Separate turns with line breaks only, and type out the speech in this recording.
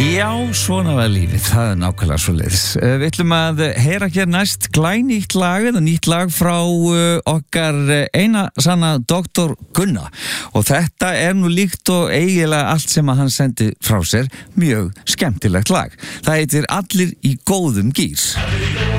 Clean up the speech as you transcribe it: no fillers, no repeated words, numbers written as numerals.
Já, svona var lífið, það nákvæmlega svoleiðis. Við ætlum að heyra hér næst glænýtt lag eða nýtt lag frá okkar eina sanna Dr. Gunna og þetta nú líkt og eiginlega allt sem að hann sendi frá sér mjög skemmtilegt lag. Það heitir Allir í góðum gír.